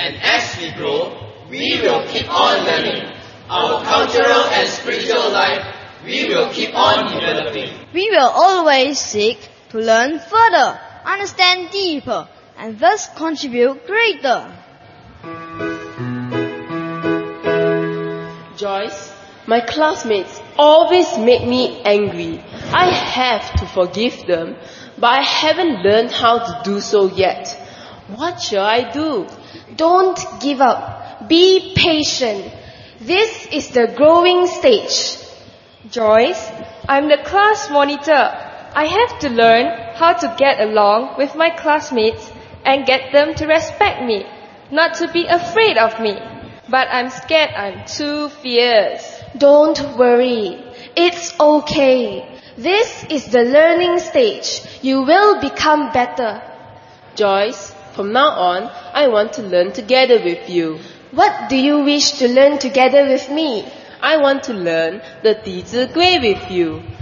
And as we grow, we will keep on learning. Our cultural and spiritual life, we will keep on developing. We will always seek to learn further, understand deeper, and thus contribute greater. Joyce, my classmates always make me angry. I have to forgive them, but I haven't learned how to do so yet. What shall I do? Don't give up. Be patient. This is the growing stage. Joyce, I'm the class monitor. I have to learn how to get along with my classmates and get them to respect me, not to be afraid of me. But I'm scared I'm too fierce. Don't worry. It's okay. This is the learning stage. You will become better. Joyce, from now on, I want to learn together with you. What do you wish to learn together with me? I want to learn the 弟子规 with you.